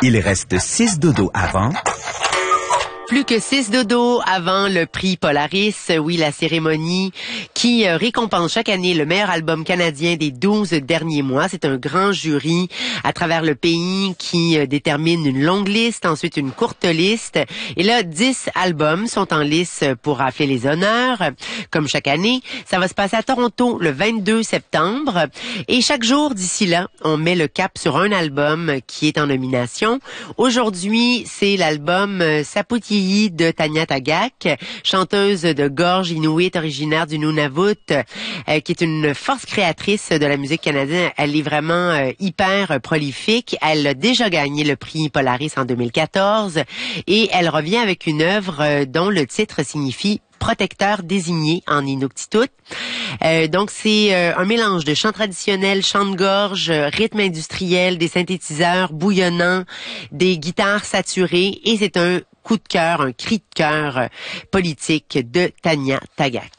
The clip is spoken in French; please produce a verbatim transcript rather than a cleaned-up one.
Il reste six dodos avant. Plus que six dodos avant le prix Polaris, oui, la cérémonie qui euh, récompense chaque année le meilleur album canadien des douze derniers mois. C'est un grand jury à travers le pays qui euh, détermine une longue liste, ensuite une courte liste. Et là, dix albums sont en lice pour rafler les honneurs, comme chaque année. Ça va se passer à Toronto le vingt-deux septembre. Et chaque jour d'ici là, on met le cap sur un album qui est en nomination. Aujourd'hui, c'est l'album euh, Saputiyi de Tanya Tagaq, chanteuse de gorge inuit originaire du Nunavut, euh, qui est une force créatrice de la musique canadienne. Elle est vraiment euh, hyper prolifique. Elle a déjà gagné le prix Polaris en deux mille quatorze et elle revient avec une œuvre euh, dont le titre signifie protecteur désigné en Inuktitut. Euh, donc, c'est euh, un mélange de chants traditionnels, chants de gorge, euh, rythme industriel, des synthétiseurs bouillonnants, des guitares saturées, et c'est un coup de cœur, un cri de cœur euh, politique de Tanya Tagaq.